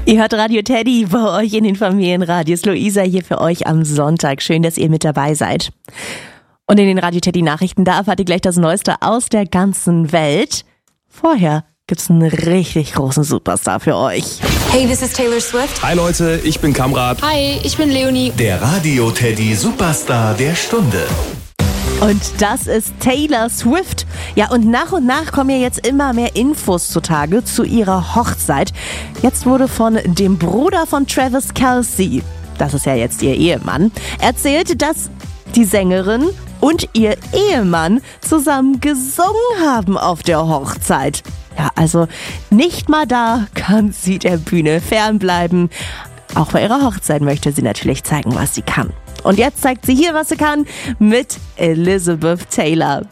Ihr hört Radio Teddy bei euch in den Familienradios. Luisa hier für euch am Sonntag. Schön, dass ihr mit dabei seid. Und in den Radio Teddy Nachrichten, da erfahrt ihr gleich das Neueste aus der ganzen Welt. Vorher gibt's einen richtig großen Superstar für euch. Hey, this is Taylor Swift. Hi Leute, ich bin Kamrat. Hi, ich bin Leonie. Der Radio Teddy Superstar der Stunde. Und das ist Taylor Swift. Ja, und nach kommen ja jetzt immer mehr Infos zutage zu ihrer Hochzeit. Jetzt wurde von dem Bruder von Travis Kelce, das ist ja jetzt ihr Ehemann, erzählt, dass die Sängerin und ihr Ehemann zusammen gesungen haben auf der Hochzeit. Ja, also nicht mal da kann sie der Bühne fernbleiben. Auch bei ihrer Hochzeit möchte sie natürlich zeigen, was sie kann. Und jetzt zeigt sie hier, was sie kann, mit Elizabeth Taylor.